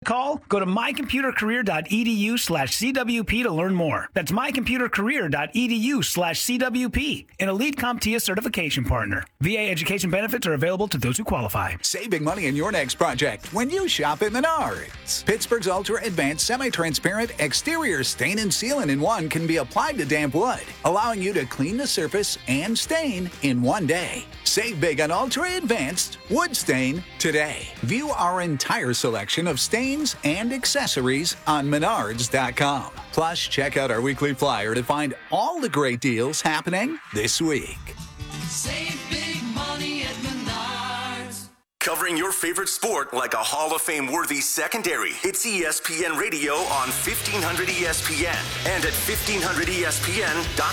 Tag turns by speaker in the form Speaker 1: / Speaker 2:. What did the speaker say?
Speaker 1: call? Go to mycomputercareer.edu/CWP to learn more. That's mycomputercareer.edu/CWP, an Elite CompTIA certification partner. VA education benefits are available to those who qualify.
Speaker 2: Save big money in your next project when you shop at Menards. Pittsburgh's Ultra Advanced Semi-Transparent Exterior Stain and Seal-in-1 can be applied to damp wood, allowing you to clean the surface and stain in one day. Save big on Ultra Advanced Wood Stain today. View our entire selection of stains and accessories on Menards.com. Plus, check out our weekly flyer to find all the great deals happening this week.
Speaker 3: Save big money at Menards.
Speaker 4: Covering your favorite sport like a Hall of Fame worthy secondary. It's ESPN Radio on 1500 ESPN and at 1500ESPN.com.